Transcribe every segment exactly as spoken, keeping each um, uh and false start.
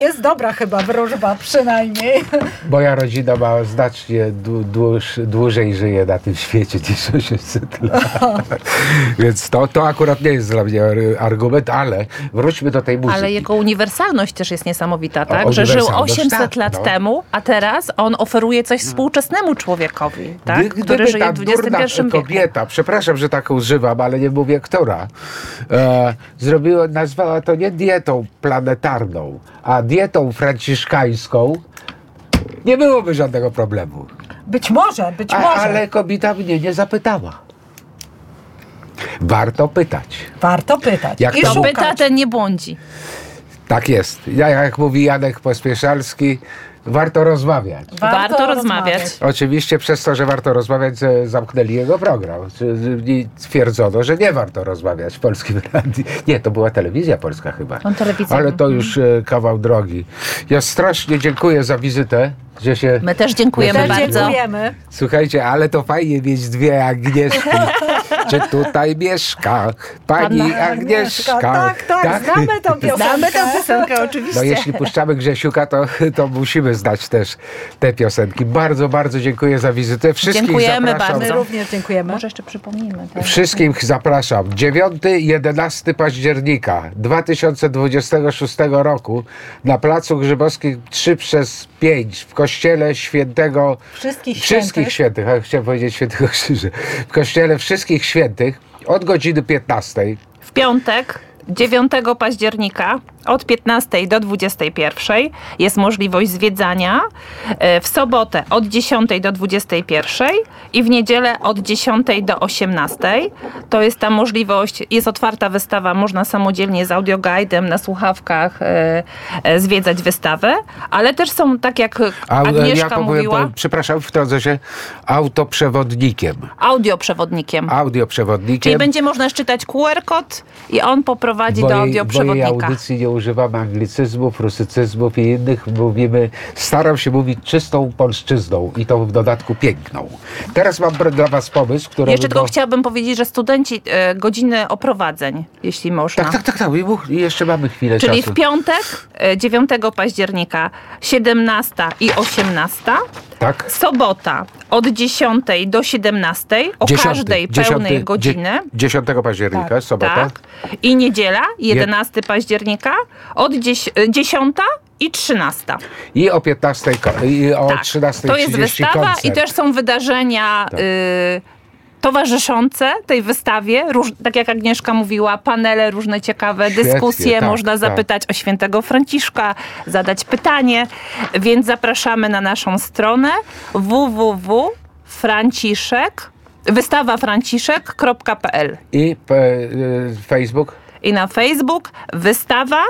Jest dobra chyba wróżba przynajmniej. Moja rodzina ma znacznie dłuż, dłużej żyje na tym świecie niż osiemset lat. Więc to, to akurat nie jest dla mnie argument, ale wróćmy do tej muzyki. Ale jego uniwersalność też jest niesamowita, tak? O, że żył uniwersalność, osiemset tak, lat no. temu, a teraz on oferuje coś współczesnemu człowiekowi, tak? Gdy, który gdyby żyje ta w dwudziestym pierwszym durna wieku. kobieta, przepraszam, że tak używam, ale nie mówię która, e, zrobiła, nazwała to nie dietą planetarną, a dietą franciszkańską, nie byłoby żadnego problemu. Być może, być A, może. ale kobieta mnie nie zapytała. Warto pytać. Warto pytać. Jak I to Kto szukać. pyta, ten nie błądzi. Tak jest. Ja, jak mówi Janek Pospieszalski, warto rozmawiać. Warto rozmawiać. Oczywiście przez to, że warto rozmawiać, e, zamknęli jego program. I twierdzono, że nie warto rozmawiać w Polskim Radiu. Nie, to była telewizja polska chyba. On telewizja. Ale to już e, kawał drogi. Ja strasznie dziękuję za wizytę, że się... My też dziękujemy Też bardzo. dziękujemy. Słuchajcie, ale to fajnie mieć dwie Agnieszki. Czy tutaj mieszka pani Panna Agnieszka? Tak, tak, znamy tą piosenkę. Znamy tę piosenkę oczywiście. No jeśli puszczamy Grzesiuka, to, to musimy znać też te piosenki. Bardzo, bardzo dziękuję za wizytę. Wszystkich Dziękujemy zapraszam. bardzo. My również dziękujemy. Może jeszcze przypomnijmy. Tak? Wszystkich zapraszam. dziewiątego do jedenastego października dwa tysiące dwudziestego szóstego roku na Placu Grzybowskim trzy przez pięć w kościele świętego... Wszystkich Wszystkich świętych. świętych, a chciałem powiedzieć Świętego Krzyża. W kościele Wszystkich Świętych od godziny piętnastej. W piątek, dziewiątego października od piętnastej do dwudziestej pierwszej jest możliwość zwiedzania. W sobotę od dziesiątej do dwudziestej pierwszej i w niedzielę od dziesiątej do osiemnastej. To jest ta możliwość, jest otwarta wystawa, można samodzielnie z audioguidem na słuchawkach e, e, zwiedzać wystawę, ale też są, tak jak A, Agnieszka ja powiem, mówiła, po, przepraszam, wtrącę się, autoprzewodnikiem. audioprzewodnikiem. Audioprzewodnikiem. Czyli będzie można czytać Q R kod i on poprowadzi W do mojej- W mojej audioprzewodnika. audycji nie używamy anglicyzmów, rusycyzmów i innych. Mówimy, staram się mówić czystą polszczyzną i to w dodatku piękną. Teraz mam dla was pomysł, który... Jeszcze tylko chciałabym powiedzieć, że studenci e, godziny oprowadzeń, jeśli można. Tak, tak, tak, tak. I mów- i jeszcze mamy chwilę Czyli czasu. w piątek, e, dziewiątego października, siedemnasta i osiemnasta. Tak? Sobota od dziesiątej do siedemnastej, o Dziesiąty, każdej dziesiąty, pełnej godziny. dzie- dziesiątego października, Tak, sobota. Tak. I niedziela, jedenastego października, od dzies- e, dziesiąta i trzynasta. I o piętnastej ko- i o Tak. trzynastej To jest trzydzieści wystawa koncert. i też są wydarzenia Tak. y, towarzyszące tej wystawie. Róż, tak jak Agnieszka mówiła, panele różne ciekawe, Świetnie, dyskusje. tak, można tak. zapytać o świętego Franciszka, zadać pytanie. Więc zapraszamy na naszą stronę w w w kropka franciszek wystawa franciszek kropka p l I p- y, Facebook. i na Facebook wystawa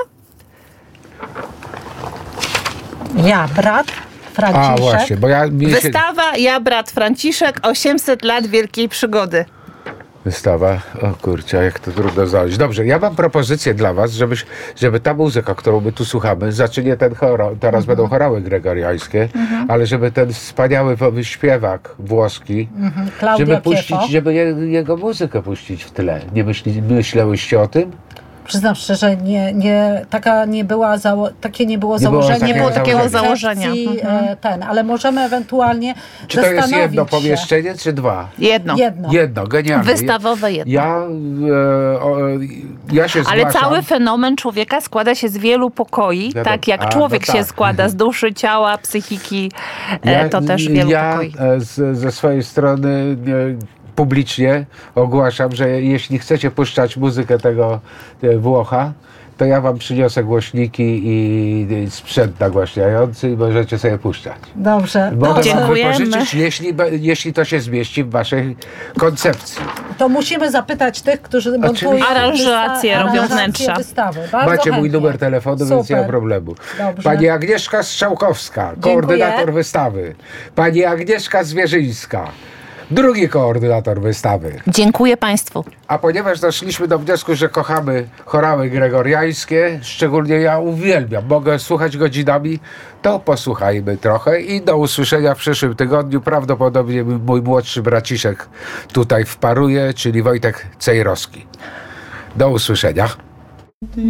Ja, brat Franciszek. A właśnie, bo ja... mi się- Wystawa Ja, brat Franciszek, osiemset lat wielkiej przygody. Wystawa. O kurczę, jak to trudno znaleźć. Dobrze, ja mam propozycję dla was, żebyś, żeby ta muzyka, którą my tu słuchamy, zacznie ten choro, teraz będą chorały gregoriańskie, ale żeby ten wspaniały wo- śpiewak włoski, Mhm. Claudio żeby puścić, Kiefo. żeby je, jego muzykę puścić w tle. Nie myśli, myślałyście o tym? Przyznam szczerze, nie, nie, taka nie była zało- takie nie było Nie było założenie. takiego w takiego koncepcji, założenia. e, Ten, ale możemy ewentualnie Czy to jest zastanowić jedno się. pomieszczenie, czy dwa? Jedno. Jedno. Jedno, genialne. Wystawowe jedno. Ja, e, o, ja się Ale zgłaszam. cały fenomen człowieka składa się z wielu pokoi, Wiadomo. tak jak A, człowiek no się tak. składa z duszy, ciała, psychiki, e, to też wielu ja pokoi. e, z, ze swojej strony e, publicznie ogłaszam, że jeśli chcecie puszczać muzykę tego e, Włocha, to ja wam przyniosę głośniki i, i sprzęt nagłaśniający i możecie sobie puszczać. Dobrze. Mogę wam Dziękujemy. wypożyczyć, jeśli, be- jeśli to się zmieści w waszej koncepcji. To musimy zapytać tych, którzy montują Aranżacje wysta- robią aranżacje wnętrza. Wystawy. Bardzo Macie mój chętnie. numer telefonu, więc nie ma Super. problemu. Dobrze. Pani Agnieszka Strzałkowska, koordynator wystawy. Pani Agnieszka Zwierzyńska, drugi koordynator wystawy. Dziękuję Państwu. A ponieważ doszliśmy do wniosku, że kochamy chorały gregoriańskie, szczególnie ja uwielbiam, mogę słuchać godzinami, to posłuchajmy trochę i do usłyszenia w przyszłym tygodniu. Prawdopodobnie mój młodszy braciszek tutaj wparuje, czyli Wojtek Cejrowski. Do usłyszenia.